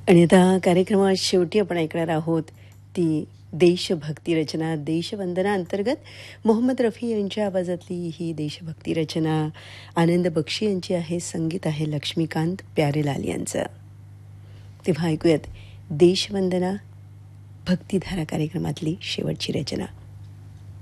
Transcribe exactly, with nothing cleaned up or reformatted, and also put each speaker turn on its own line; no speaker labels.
आणि आता कार्यक्रमात शेवटी आपण ऐकणार आहोत ती देशभक्ती रचना. देशवंदना अंतर्गत मोहम्मद रफी यांच्या आवाजातली ही देशभक्ती रचना आनंद बक्षी यांची आहे. संगीत आहे लक्ष्मीकांत प्यारेलाल यांचं. तेव्हा ऐकूयात देशवंदना भक्तिधारा कार्यक्रमातली शेवटची रचना.